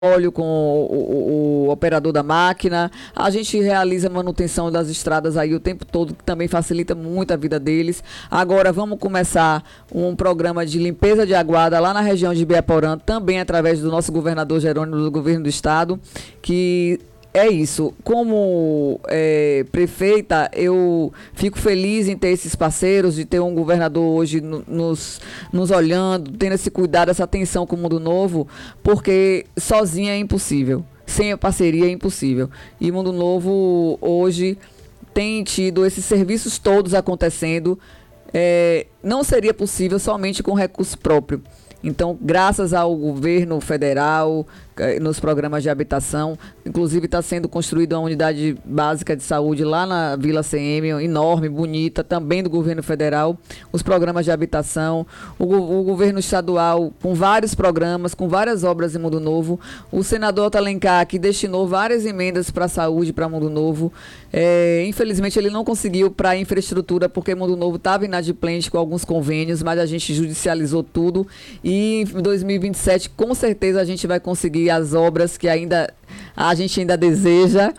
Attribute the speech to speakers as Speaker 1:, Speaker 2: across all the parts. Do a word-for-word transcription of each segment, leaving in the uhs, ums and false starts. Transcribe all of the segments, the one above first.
Speaker 1: óleo com o, o- o operador da máquina. A gente realiza manutenção das estradas aí o tempo todo, que também facilita muito a vida deles. Agora vamos começar um programa de limpeza de aguada lá na região de Ibiaporã, também através do nosso governador Jerônimo, do governo do estado, que é isso. Como é, prefeita, eu fico feliz em ter esses parceiros, de ter um governador hoje no- nos, nos olhando, tendo esse cuidado, essa atenção com o Mundo Novo, porque sozinha é impossível. Sem a parceria é impossível. E Mundo Novo hoje tem tido esses serviços todos acontecendo. É, não seria possível somente com recurso próprio. Então, graças ao governo federal, eh, nos programas de habitação, inclusive está sendo construída uma unidade básica de saúde lá na Vila C M, enorme, bonita, também do governo federal, os programas de habitação, o, go- o governo estadual com vários programas, com várias obras em Mundo Novo, o senador Otto Alencar, que destinou várias emendas para a saúde, para Mundo Novo. Eh, infelizmente, ele não conseguiu para a infraestrutura, porque Mundo Novo estava inadimplente com alguns convênios, mas a gente judicializou tudo. E em dois mil e vinte e sete, com certeza, a gente vai conseguir as obras que ainda a gente ainda deseja.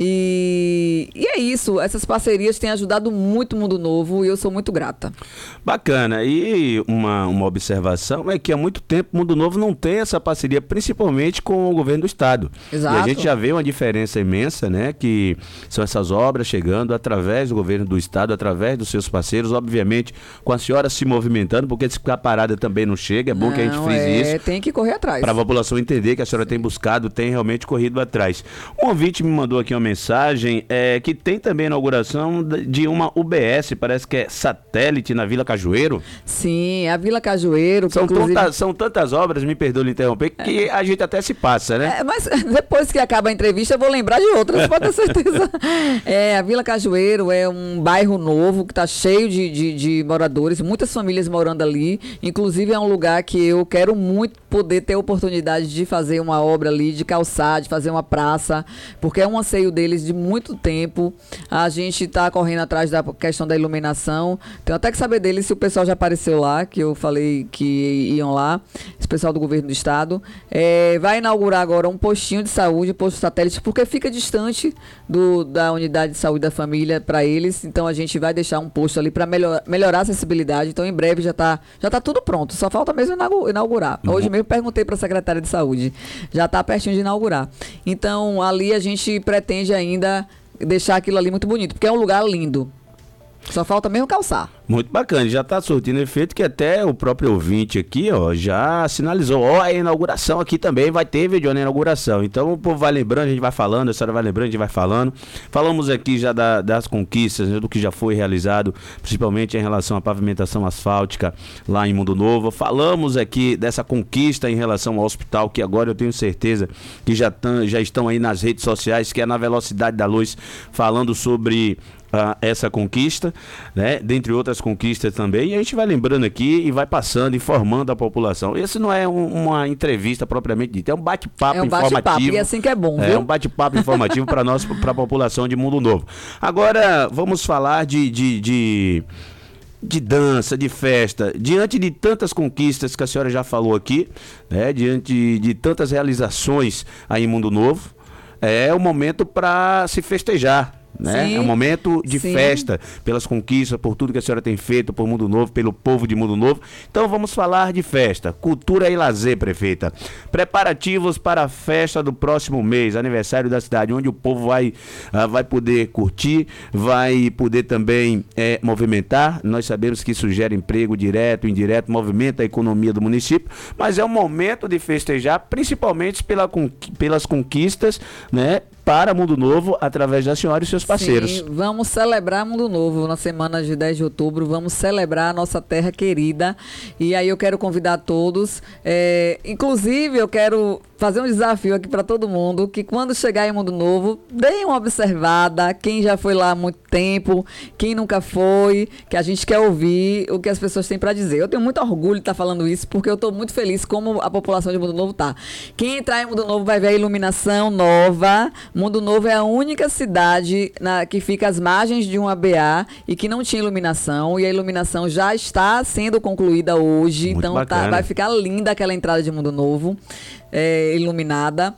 Speaker 1: E, e é isso, essas parcerias têm ajudado muito o Mundo Novo e eu sou muito grata.
Speaker 2: Bacana. E uma, uma observação é que há muito tempo o Mundo Novo não tem essa parceria, principalmente com o governo do estado.
Speaker 1: Exato.
Speaker 2: E a gente já vê uma diferença imensa, né? Que são essas obras chegando através do governo do estado, através dos seus parceiros, obviamente com a senhora se movimentando, porque se ficar parada também não chega, é bom que a gente
Speaker 1: Não,
Speaker 2: frise
Speaker 1: é,
Speaker 2: isso.
Speaker 1: tem que correr atrás.
Speaker 2: Para a população entender que a senhora tem buscado, tem realmente corrido atrás. Um ouvinte me mandou aqui uma mensagem é, que tem também a inauguração de uma U B S, parece que é satélite na Vila Cajueiro.
Speaker 1: Sim, a Vila Cajueiro, que
Speaker 2: São,
Speaker 1: inclusive...
Speaker 2: tanta- são tantas obras, me perdoe lhe interromper, que a gente até se passa, né?
Speaker 1: É, mas depois que acaba a entrevista, eu vou lembrar de outras, pode ter certeza. É, a Vila Cajueiro é um bairro novo que está cheio de, de, de moradores, muitas famílias morando ali. Inclusive, é um lugar que eu quero muito poder ter a oportunidade de fazer uma obra ali, de calçar, de fazer uma praça, porque é um anseio deles de muito tempo. A gente está correndo atrás da questão da iluminação. Tenho até que saber deles se o pessoal já apareceu lá, que eu falei que iam lá, esse pessoal do governo do estado. É, vai inaugurar agora um postinho de saúde, posto satélite, porque fica distante do, da unidade de saúde da família para eles. Então a gente vai deixar um posto ali para melhor, melhorar a acessibilidade. Então em breve já está já tá tudo pronto, só falta mesmo inaugu- inaugurar.
Speaker 2: Uhum.
Speaker 1: Hoje mesmo perguntei para a secretária de saúde, já está pertinho de inaugurar. Então ali a gente pretende ainda deixar aquilo ali muito bonito, porque é um lugar lindo. Só falta mesmo calçar.
Speaker 2: Muito bacana, já está surtindo efeito, que até o próprio ouvinte aqui, ó, já sinalizou, ó, a inauguração aqui também vai ter vídeo na inauguração. Então o povo vai lembrando, a gente vai falando, a senhora vai lembrando, a gente vai falando. Falamos aqui já da- das conquistas, né, do que já foi realizado, principalmente em relação à pavimentação asfáltica lá em Mundo Novo. Falamos aqui dessa conquista em relação ao hospital, que agora eu tenho certeza que já, tão, já estão aí nas redes sociais, que é na Velocidade da Luz, falando sobre ah, essa conquista, né, dentre outras conquistas também, e a gente vai lembrando aqui e vai passando, informando a população. Esse não é um- uma entrevista propriamente dita, é um bate-papo
Speaker 1: É um bate-papo,
Speaker 2: informativo.
Speaker 1: e é assim que é bom,
Speaker 2: É
Speaker 1: viu?
Speaker 2: um bate-papo informativo para nós, para a população de Mundo Novo. Agora, vamos falar de, de, de, de dança, de festa. Diante de tantas conquistas que a senhora já falou aqui, né, diante de, de tantas realizações aí em Mundo Novo, é o momento para se festejar. Né?
Speaker 1: Sim,
Speaker 2: É um momento de
Speaker 1: sim.
Speaker 2: festa pelas conquistas, por tudo que a senhora tem feito por Mundo Novo, pelo povo de Mundo Novo. Então vamos falar de festa, cultura e lazer, prefeita. Preparativos para a festa do próximo mês, aniversário da cidade, onde o povo vai, ah, vai poder curtir, vai poder também eh, movimentar. Nós sabemos que isso gera emprego direto, indireto, movimenta a economia do município, mas é um momento de festejar, principalmente pela, conqui- pelas conquistas, né, para Mundo Novo, através da senhora e seus parceiros.
Speaker 1: Sim, vamos celebrar Mundo Novo na semana de dez de outubro, vamos celebrar a nossa terra querida. E aí eu quero convidar todos, é, inclusive eu quero fazer um desafio aqui para todo mundo, que quando chegar em Mundo Novo, deem uma observada, quem já foi lá há muito tempo, quem nunca foi, que a gente quer ouvir o que as pessoas têm para dizer. Eu tenho muito orgulho de estar falando isso, porque eu estou muito feliz como a população de Mundo Novo está. Quem entrar em Mundo Novo vai ver a iluminação nova, Mundo Novo é a única cidade na, que fica às margens de uma B A e que não tinha iluminação, e a iluminação já está sendo concluída hoje. Muito então tá, vai ficar linda aquela entrada de Mundo Novo, é, iluminada.